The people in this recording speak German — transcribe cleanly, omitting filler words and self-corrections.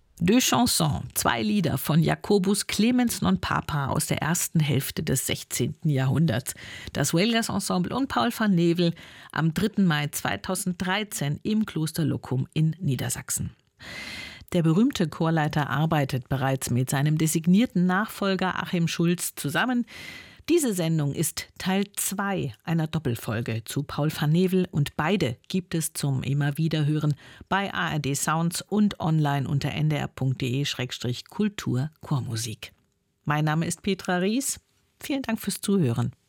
Deux Chansons, 2 Lieder von Jacobus Clemens non Papa aus der ersten Hälfte des 16. Jahrhunderts. Das Wailers Ensemble und Paul van Nevel am 3. Mai 2013 im Kloster Loccum in Niedersachsen. Der berühmte Chorleiter arbeitet bereits mit seinem designierten Nachfolger Achim Schulz zusammen. Diese Sendung ist Teil 2 einer Doppelfolge zu Paul van Nevel und beide gibt es zum immer wieder hören bei ARD Sounds und online unter ndr.de/kultur-chormusik. Mein Name ist Petra Ries. Vielen Dank fürs Zuhören.